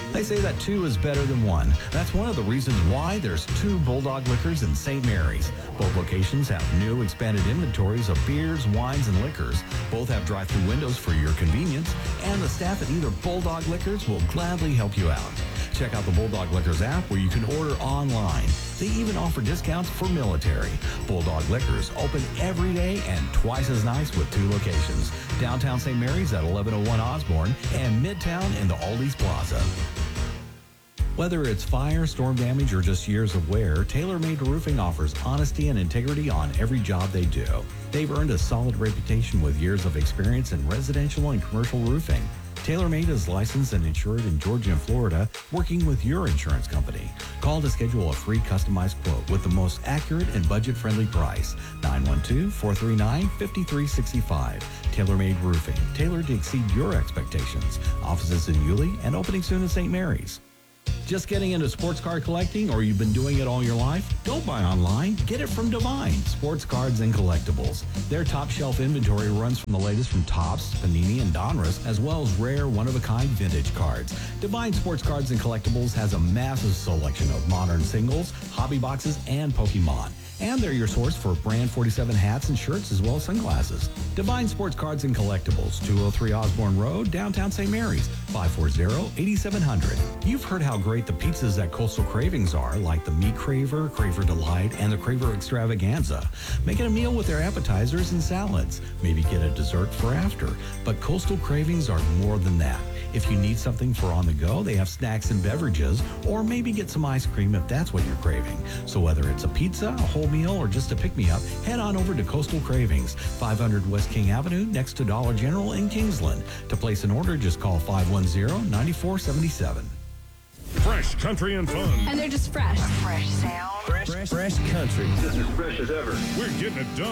They say that two is better than one. That's one of the reasons why there's two Bulldog Liquors in St. Mary's. Both locations have new expanded inventories of beers, wines, and liquors. Both have drive-through windows for your convenience, and the staff at either Bulldog Liquors will gladly help you out. Check out the Bulldog Liquors app where you can order online. They even offer discounts for military. Bulldog Liquors open every day and twice as nice with two locations. Downtown St. Mary's at 1101 Osborne and Midtown in the Aldi's Plaza. Whether it's fire, storm damage, or just years of wear, TaylorMade Roofing offers honesty and integrity on every job they do. They've earned a solid reputation with years of experience in residential and commercial roofing. TaylorMade is licensed and insured in Georgia and Florida, working with your insurance company. Call to schedule a free customized quote with the most accurate and budget-friendly price. 912-439-5365. TaylorMade Roofing, tailored to exceed your expectations. Offices in Yulee and opening soon in St. Mary's. Just getting into sports card collecting, or you've been doing it all your life? Don't buy online. Get it from Divine Sports Cards and Collectibles. Their top shelf inventory runs from the latest from Topps, Panini, and Donruss, as well as rare, one-of-a-kind vintage cards. Divine Sports Cards and Collectibles has a massive selection of modern singles, hobby boxes, and Pokemon. And they're your source for Brand 47 hats and shirts, as well as sunglasses. Divine Sports Cards and Collectibles, 203 Osborne Road, downtown St. Mary's, 540-8700. You've heard how great the pizzas at Coastal Cravings are, like the Meat Craver, Craver Delight, and the Craver Extravaganza. Make it a meal with their appetizers and salads. Maybe get a dessert for after. But Coastal Cravings are more than that. If you need something for on the go, they have snacks and beverages, or maybe get some ice cream if that's what you're craving. So whether it's a pizza, a whole meal, or just a pick-me-up, head on over to Coastal Cravings, 500 West King Avenue, next to Dollar General in Kingsland. To place an order, just call 510-9477. Fresh country and fun. And they're just fresh. Fresh sound. Fresh country. Just as fresh as ever. We're getting it done.